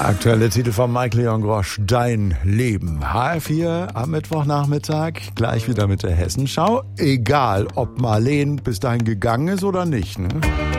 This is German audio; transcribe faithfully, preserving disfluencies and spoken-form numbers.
Aktuelle Titel von Mike Leon Grosch, Dein Leben. H R vier am Mittwochnachmittag, gleich wieder mit der Hessenschau. Egal, ob Marleen bis dahin gegangen ist oder nicht. Ne?